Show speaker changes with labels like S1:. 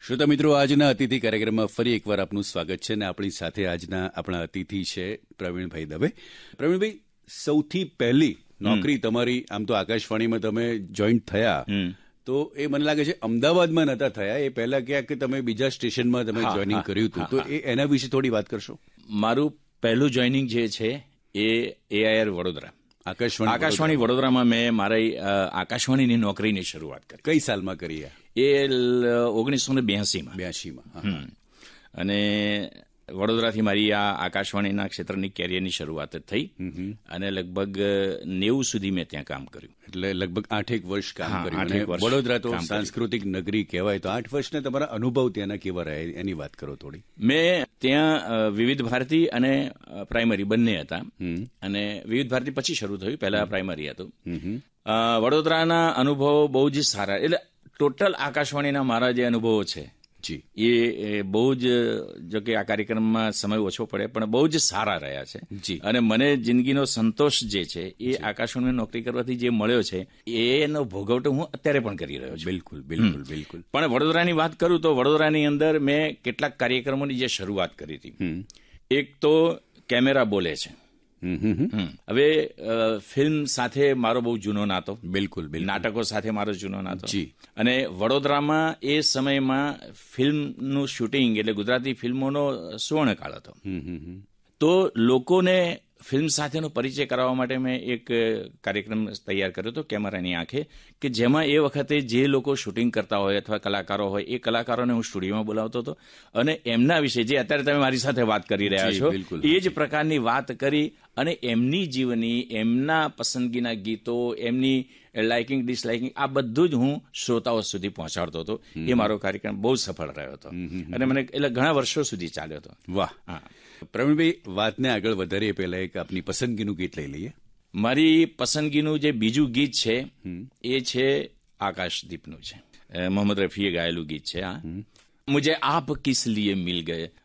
S1: શ્રોતા મિત્રો, આજના અતિથિ કાર્યક્રમમાં ફરી એકવાર આપનું સ્વાગત છે અને આપણી સાથે આજના આપણા અતિથિ છે પ્રવીણભાઈ દવે. પ્રવીણભાઈ, સૌથી પહેલી નોકરી તમારી આમ તો આકાશવાણીમાં તમે જોઈન્ટ થયા તો એ મને લાગે છે અમદાવાદમાં નહોતા થયા, એ પહેલા ક્યાંક તમે બીજા સ્ટેશનમાં તમે જોઈનિંગ કર્યું હતું, તો એના વિશે થોડી વાત કરશો?
S2: મારું પહેલું જોઈનિંગ જે છે એ AIR વડોદરા, આકાશવાણી વડોદરામાં મેં મારી આકાશવાણીની નોકરીની શરૂઆત કરી.
S1: કઈ સાલમાં કરી?
S2: એ 1982માં. અને વડોદરાથી મારી આ આકાશવાણીના ક્ષેત્રની કેરિયરની શરૂઆત થઈ અને લગભગ 90 સુધી મેં ત્યાં કામ કર્યું.
S1: એટલે લગભગ 8 વર્ષ કામ કર્યું. વડોદરા તો સાંસ્કૃતિક નગરી કહેવાય, તો 8 વર્ષના તમારા અનુભવ ત્યાંના કેવા રહ્યા એની વાત કરો થોડી.
S2: મેં ત્યાં વિવિધ ભારતી અને પ્રાઇમરી બંને હતા, અને વિવિધ ભારતી પછી શરૂ થયું, પહેલા પ્રાઇમરી હતું. વડોદરાના અનુભવો બહુ જ સારા, એટલે ટોટલ આકાશવાણીના મારા જે અનુભવો છે એ બહુ જ, જો કે આ કાર્યક્રમમાં સમય ઓછો પડે, પણ બહુ જ સારા રહ્યા છે. અને મને જિંદગીનો સંતોષ જે છે એ આકાશવાણીમાં નોકરી કરવાથી જે મળ્યો છે એનો ભોગવટો હું અત્યારે પણ કરી રહ્યો છું.
S1: બિલકુલ બિલકુલ બિલકુલ.
S2: પણ વડોદરાની વાત કરું તો વડોદરાની અંદર મેં કેટલાક કાર્યક્રમોની જે શરૂઆત કરી હતી. એક તો કેમેરા બોલે છે. હવે ફિલ્મ સાથે મારો બહુ જૂનો નાતો.
S1: બિલકુલ.
S2: નાટકો સાથે મારો જૂનો નાતો. અને વડોદરામાં એ સમયમાં ફિલ્મનું શૂટિંગ, એટલે ગુજરાતી ફિલ્મોનો સુવર્ણકાળ હતો. તો લોકોને ફિલ્મ સાથેનો પરિચય કરાવવા માટે મેં એક કાર્યક્રમ તૈયાર કર્યો હતો, કેમેરાની આંખે, કે જેમાં એ વખતે જે લોકો શૂટિંગ કરતા હોય અથવા કલાકારો હોય એ કલાકારોને હું સ્ટુડિયોમાં બોલાવતો હતો અને એમના વિશે, જે અત્યારે તમે મારી સાથે વાત કરી રહ્યા છો, એ જ પ્રકારની વાત કરી અને એમની જીવની, એમના પસંદગીના ગીતો, એમની લાઇકિંગ ડિસલાઇકિંગ, આ બધું જ હું શ્રોતાઓ સુધી પહોંચાડતો હતો. એ મારો કાર્યક્રમ બહુ સફળ રહ્યો હતો અને મને એટલે ઘણા વર્ષો સુધી ચાલ્યો હતો.
S1: વાહ. પ્રવીણભાઈ, વાતને આગળ વધારીએ પહેલા એક આપની પસંદગીનું ગીત લઈ લઈએ.
S2: મારી પસંદગીનું જે બીજું ગીત છે એ છે આકાશદીપનું છે, મોહમ્મદ રફીએ ગાયેલું ગીત છે. મુझे आप किस लिए मिल गए